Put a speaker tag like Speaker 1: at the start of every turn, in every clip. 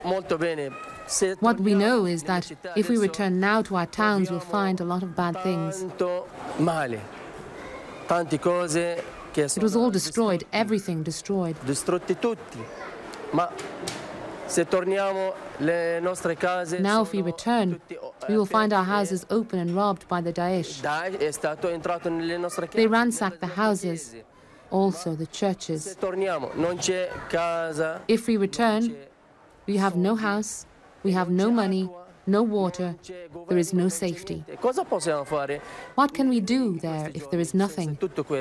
Speaker 1: What we know is that if we return now to our towns, we'll find a lot of bad things. It was all destroyed, everything destroyed. Now if we return, we will find our houses open and robbed by the Daesh. They ransacked the houses, also the churches. If we return, we have no house, we have no money, no water, there is no safety. What can we do there if there is nothing?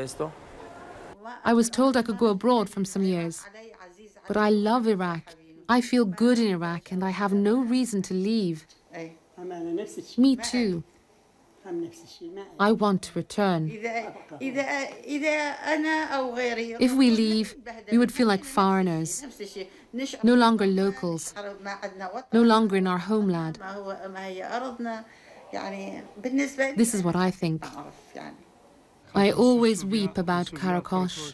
Speaker 1: I was told I could go abroad from some years, but I love Iraq. I feel good in Iraq and I have no reason to leave. Me too. I want to return. If we leave, we would feel like foreigners, no longer locals, no longer in our homeland. This is what I think. I always weep about Karakosh.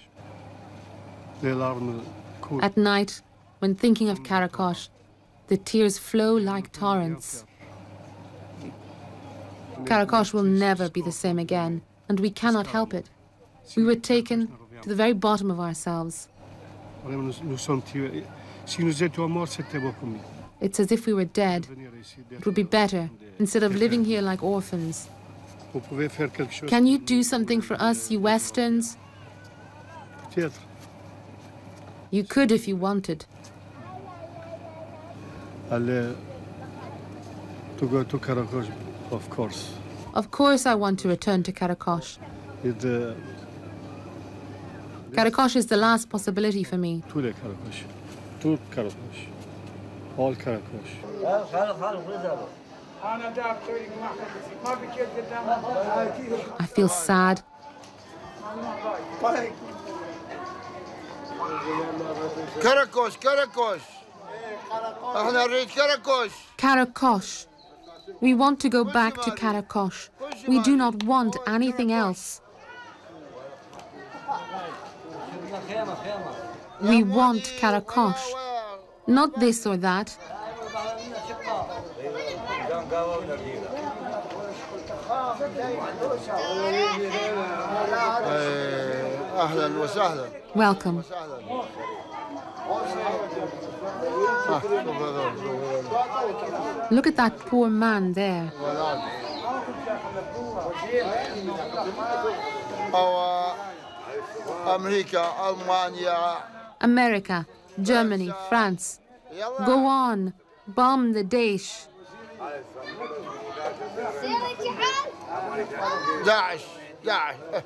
Speaker 1: At night, when thinking of Karakosh, the tears flow like torrents. Karakosh will never be the same again, and we cannot help it. We were taken to the very bottom of ourselves. It's as if we were dead. It would be better, instead of living here like orphans. Can you do something for us, you Westerns? You could if you wanted.
Speaker 2: To go to Karakosh, of course.
Speaker 1: Of course I want to return to Karakosh. Karakosh is the last possibility for me.
Speaker 2: To Karakosh. To Karakosh. All Karakosh.
Speaker 1: I feel sad.
Speaker 3: Karakosh, Karakosh.
Speaker 1: Karakosh. We want to go back to Karakosh. We do not want anything else. We want Karakosh. Not this or that. Welcome. Look at that poor man there. America, Germany, France. Go on, bomb the Daesh.
Speaker 3: Daesh.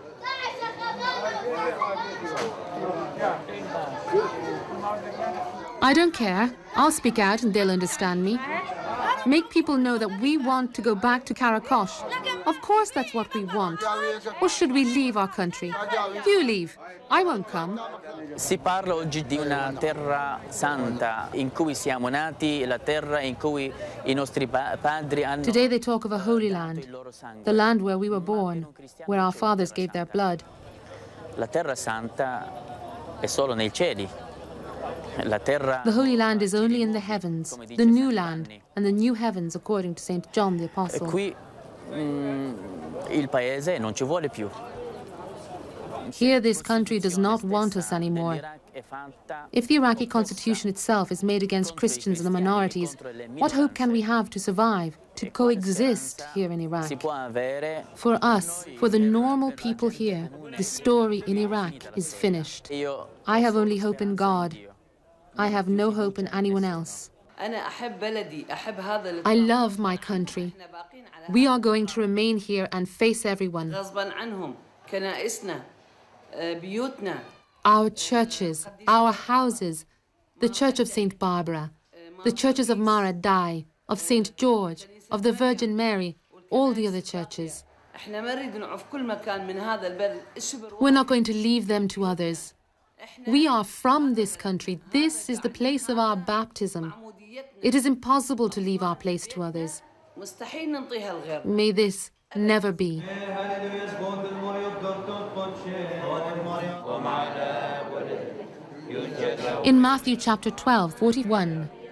Speaker 1: I don't care. I'll speak out and they'll understand me. Make people know that we want to go back to Karakosh. Of course that's what we want. Or should we leave our country? You leave. I won't come.
Speaker 4: Si parla oggi di una terra santa in cui siamo nati, la terra in cui I nostri padri hanno.
Speaker 1: Today they talk of a holy land, the land where we were born, where our fathers gave their blood.
Speaker 4: La terra santa è solo nei cieli.
Speaker 1: The Holy Land is only in the heavens, the new land, and the new heavens according to St. John the Apostle.
Speaker 4: Qui il paese non ci vuole più.
Speaker 1: Here this country does not want us anymore. If the Iraqi constitution itself is made against Christians and the minorities, what hope can we have to survive, to coexist here in Iraq? For us, for the normal people here, the story in Iraq is finished. I have only hope in God. I have no hope in anyone else. I love my country. We are going to remain here and face everyone. Our churches, our houses, the Church of St. Barbara, the churches of Mara Dai, of St. George, of the Virgin Mary, all the other churches. We're not going to leave them to others. We are from this country. This is the place of our baptism. It is impossible to leave our place to others. May this never be. In Matthew chapter 12, 41,